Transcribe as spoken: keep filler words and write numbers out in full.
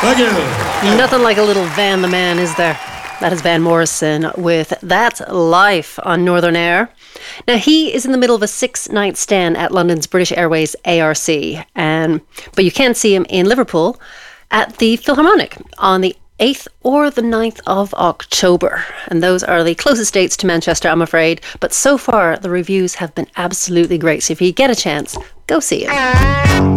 Thank you. Nothing like a little Van the Man, is there? That is Van Morrison with That's Life on Northern Air. Now, he is in the middle of a six-night stand at London's British Airways A R C, and but you can see him in Liverpool at the Philharmonic on the eighth or the ninth of October. And those are the closest dates to Manchester, I'm afraid. But so far, the reviews have been absolutely great. So if you get a chance, go see him.